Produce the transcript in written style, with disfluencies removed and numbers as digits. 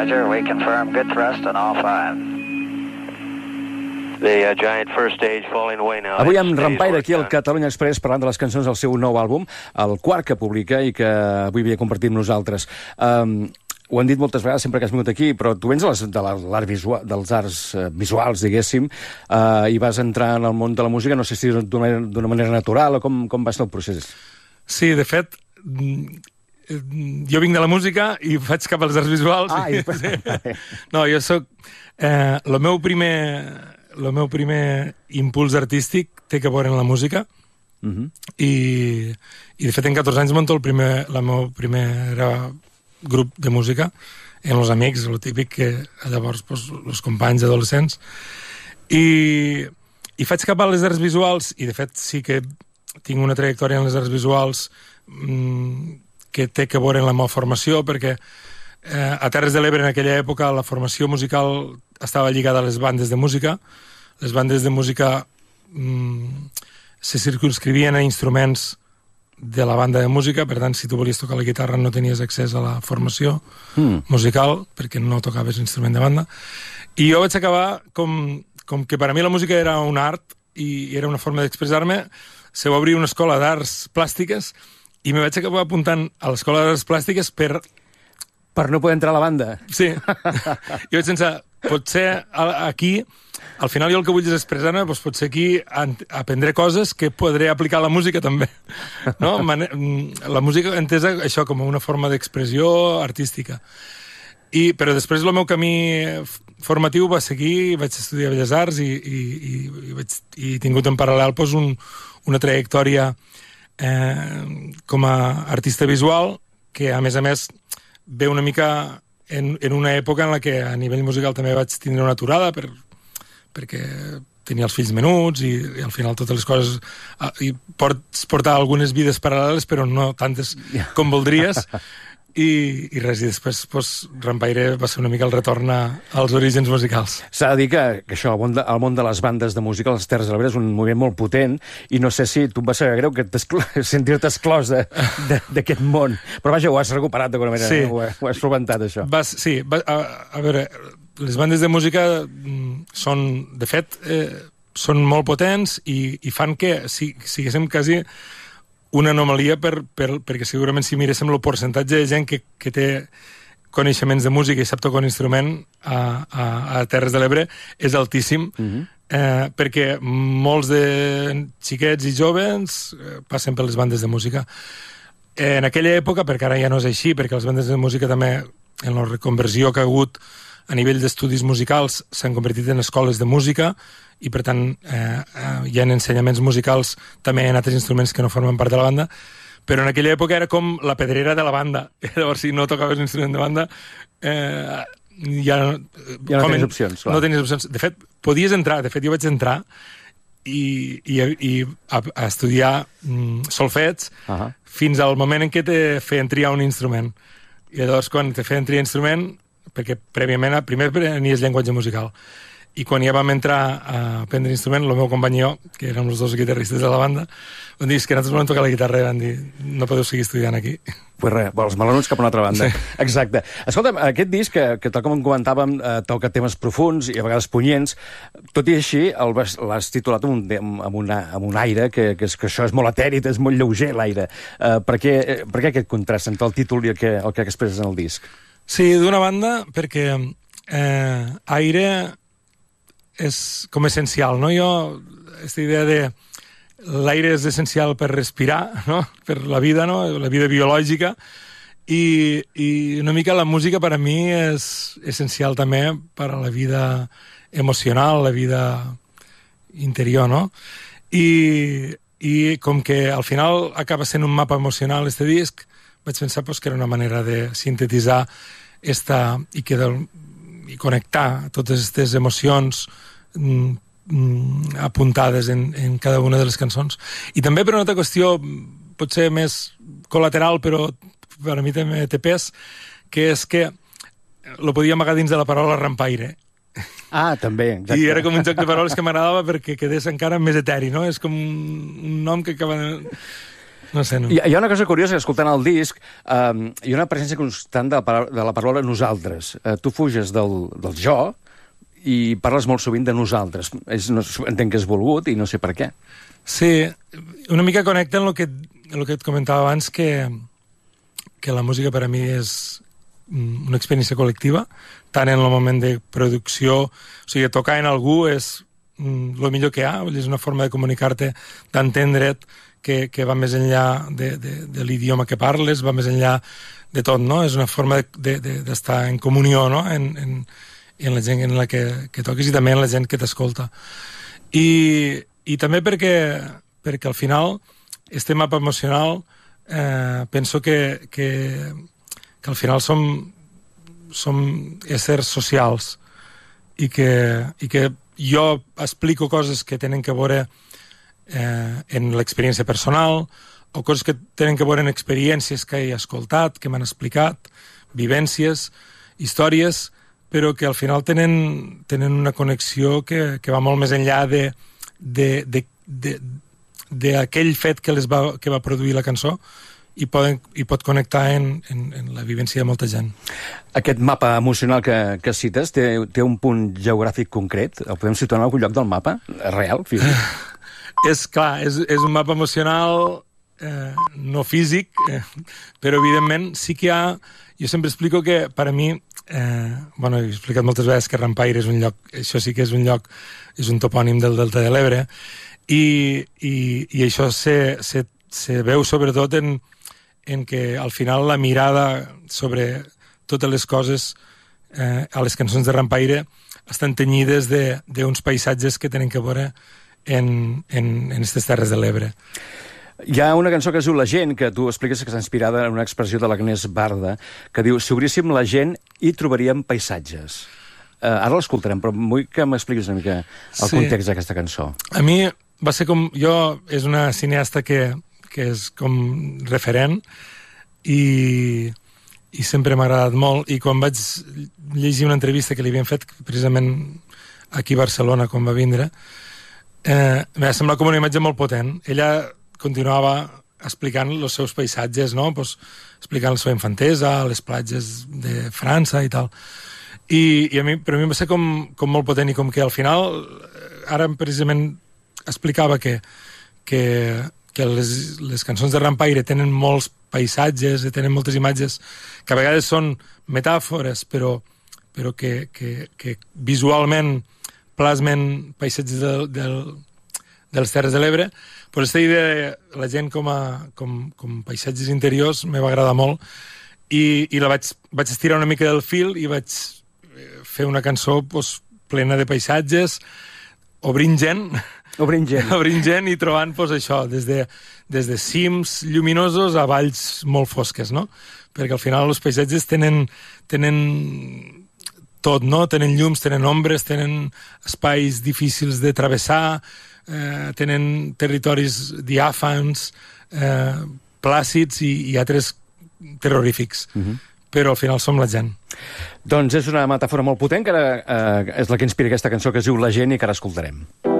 Roger, we confirm good thrust on all five. The giant first stage falling away now. Avui amb Rampaire aquí al Catalunya Express parlant de les cançons del seu nou àlbum, el quart que publica i que avui havia compartit amb nosaltres. Ho han dit moltes vegades sempre que has vingut aquí, però tu vens dels arts visuals, diguéssim, i vas entrar en el món de la música, no sé si d'una manera natural o com va ser el procés. Sí, de fet, jo vinc de la música i faig cap als arts visuals. No, jo soc... El meu primer impuls artístic té que veure en la música i de fet en 14 anys monto el meu primer grup de música en els amics, el típic que llavors els companys adolescents i faig cap a les arts visuals i de fet sí que tinc una trajectòria en les arts visuals que té que veure en la meva formació perquè a Terres de l'Ebre en aquella època la formació musical estava lligada a les bandes de música. Les bandes de música se circunscrivien a instruments de la banda de música, per tant, si tu volies tocar la guitarra no tenies accés a la formació musical, perquè no tocaves instrument de banda. I jo vaig acabar com que per a mi la música era un art i era una forma d'expressar-me. Se va obrir una escola d'arts plàstiques i me vaig acabar apuntant a l'escola d'arts plàstiques per no poder entrar a la banda. Sí. Jo vaig pensar, potser aquí, al final jo el que vull és expressar-me, doncs potser aquí aprendré coses que podré aplicar a la música també. No? La música entesa això com una forma d'expressió artística. Però després el meu camí formatiu va seguir, vaig estudiar Belles Arts i he tingut en paral·lel doncs, una trajectòria com a artista visual que a més ve una mica en una època en la que a nivell musical també vaig tindre una aturada perquè tenia els fills menuts i al final totes les coses i pots portar algunes vides paral·leles però no tantes com voldries i res, i després Rampaire va ser una mica el retorn als orígens musicals. S'ha de dir que això, el món de les bandes de música, les Terres de l'Ebre, és un moviment molt potent i no sé si tu em va saber greu que sentir-te exclòs d'aquest món. Però vaja, ho has recuperat d'alguna manera, sí. Ho has solventat, això. Sí, a veure, les bandes de música són, de fet, són molt potents i fan que siguéssim quasi una anomalia perquè segurament si miréssim el percentatge de gent que té coneixements de música i sap tocar un instrument a Terres de l'Ebre és altíssim perquè molts de xiquets i joves passen per les bandes de música. En aquella època, perquè ara ja no és així, perquè les bandes de música també en la reconversió que ha hagut a nivell d'estudis musicals s'han convertit en escoles de música i per tant hi ha ensenyaments musicals també en altres instruments que no formen part de la banda, però en aquella època era com la pedrera de la banda. Llavors si no tocaves l'instrument de banda ja no tenies opcions, clar. No tenies opcions. De fet, podies entrar, de fet jo vaig entrar i a estudiar solfeig fins al moment en què te feien triar un instrument. I llavors quan te feien triar instrument, perquè prèviament primer anies llenguatge musical i quan ja vam entrar a aprendre instrument, el meu company i jo, que érem els dos guitarristes de la banda, vam dir que nosaltres volem tocar la guitarra i van dir, no podeu seguir estudiant aquí. Pues res, els melanuts cap a una altra banda. Sí. Exacte. Escolta'm, aquest disc, que tal com comentàvem, toca temes profuns i a vegades punyents, tot i així l'has titulat amb un aire, que això és molt etèrit, és molt lleuger, l'aire. Per què aquest contrast entre el títol i el que expresses en el disc? Sí, d'una banda, perquè aire és com essencial, no? Aquesta idea de l'aire és essencial per respirar, no? Per la vida, no? La vida biològica i una mica la música per a mi és essencial també per a la vida emocional, la vida interior, no? I com que al final acaba sent un mapa emocional este disc, vaig pensar que era una manera de sintetitzar i connectar totes aquestes emocions apuntades en cada una de les cançons. I també per una altra qüestió potser més col·lateral, però per a mi també té pes, que és que lo podia amagar dins de la paraula Rampaire. Ah, també, exacte. I era com un joc de paraules que m'agradava perquè quedés encara més eteri, no? És com un nom que acaba de... No sé, no. Hi ha una cosa curiosa, escoltant el disc, hi ha una presència constant de la paraula nosaltres. Tu fuges del jo i parles molt sovint de nosaltres. Entenc que és volgut i no sé per què. Sí, una mica connecta en el que et comentava abans, que la música per a mi és una experiència col·lectiva, tant en el moment de producció, o sigui, tocar en algú és el millor que hi ha, és una forma de comunicar-te, d'entendre't, que va més enllà de l'idioma que parles, va més enllà de tot, no? És una forma d'estar en comunió, no? En la gent en la que toques i també en la gent que t'escolta. I també perquè al final este mapa emocional penso que al final som éssers socials i que jo explico coses que tenen que veure en l'experiència personal o coses que tenen que veure en experiències que he escoltat, que m'han explicat, vivències, històries, però que al final tenen una connexió que va molt més enllà d'aquell fet que va produir la cançó i pot connectar en la vivència de molta gent. Aquest mapa emocional que cites té un punt geogràfic concret? El podem situar en algun lloc del mapa? Real, físic? És clar, és un mapa emocional no físic, però evidentment sí que hi ha... Jo sempre explico que per a mi, he explicat moltes vegades que Rampaire és un lloc, això sí que és un lloc, és un topònim del Delta de l'Ebre, i això se veu sobretot en que al final la mirada sobre totes les coses a les cançons de Rampaire estan tenyides d'uns paisatges que tenen que veure en aquestes terres de l'Ebre. Hi ha una cançó que es diu La gent, que tu expliques que està inspirada en una expressió de l'Agnès Barda, que diu: si obríssim la gent hi trobaríem paisatges. Ara l'escoltarem, però vull que m'expliquis una mica el context d'aquesta cançó. A mi va ser com... és una cineasta que és com referent i sempre m'ha agradat molt, i quan vaig llegir una entrevista que li havien fet precisament aquí a Barcelona quan va vindre, m'ha semblat com una imatge molt potent. Ella continuava explicant els seus paisatges, no? Pues, explicant la seva infantesa, les platges de França i tal. I per a mi va ser com molt potent, i com que al final, ara precisament explicava que les cançons de Rampaire tenen molts paisatges, tenen moltes imatges que a vegades són metàfores, però que visualment plasmen paisatges de les Terres de l'Ebre. Però aquesta idea de la gent com paisatges interiors me va agradar molt, i vaig estirar una mica del fil i vaig fer una cançó plena de paisatges, obrint gent i trobant això, des de cims lluminosos a valls molt fosques, no? Perquè al final els paisatges tenen tot, no? Tenen llums, tenen ombres, tenen espais difícils de travessar, tenen territoris diàfans, plàcids i altres terrorífics. Però al final som la gent. Doncs és una metàfora molt potent, que ara és la que inspira aquesta cançó que es diu La gent i que ara escoltarem.